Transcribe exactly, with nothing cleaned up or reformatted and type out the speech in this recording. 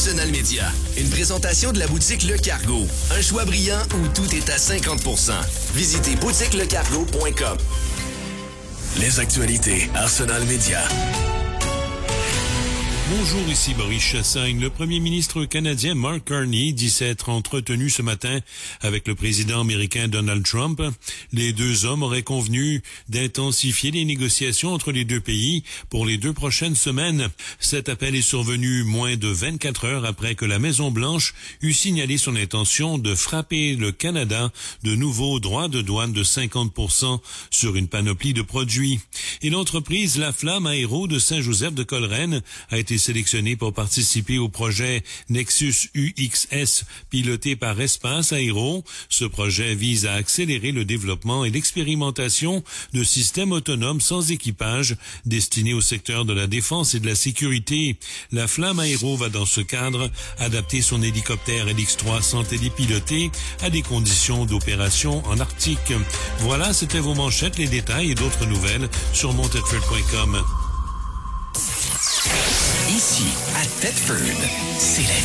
Arsenal Media. Une présentation de la boutique Le Cargo. Un choix brillant où tout est à cinquante pour cent. Visitez boutique le cargo point com. Les actualités Arsenal Media. Bonjour, ici Boris Chassagne. Le premier ministre canadien Mark Carney dit s'être entretenu ce matin avec le président américain Donald Trump. Les deux hommes auraient convenu d'intensifier les négociations entre les deux pays pour les deux prochaines semaines. Cet appel est survenu moins de vingt-quatre heures après que la Maison-Blanche eut signalé son intention de frapper le Canada de nouveaux droits de douane de cinquante pour cent sur une panoplie de produits. Et l'entreprise La Flamme Aéro de Saint-Joseph de Coleraine a été sélectionné pour participer au projet Nexus U X S piloté par Espace Aéro. Ce projet vise à accélérer le développement et l'expérimentation de systèmes autonomes sans équipage destinés au secteur de la défense et de la sécurité. La Flamme Aéro va dans ce cadre adapter son hélicoptère L X trois sans télépiloter à des conditions d'opération en Arctique. Voilà, c'était vos manchettes, les détails et d'autres nouvelles sur montedford point com. Ici, à Thetford, c'est la